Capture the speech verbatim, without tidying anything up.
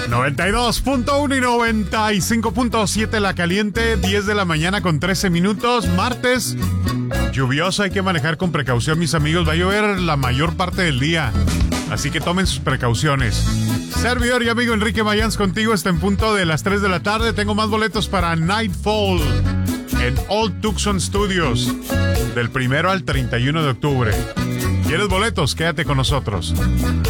noventa y dos punto uno y noventa y cinco punto siete La Caliente, diez de la mañana con trece minutos, martes lluvioso, hay que manejar con precaución, mis amigos, va a llover la mayor parte del día, así que tomen sus precauciones. Servidor y amigo Enrique Mayans contigo, está en punto de las tres de la tarde, tengo más boletos para Nightfall en Old Tucson Studios, del primero al treinta y uno de octubre. ¿Quieres boletos? Quédate con nosotros.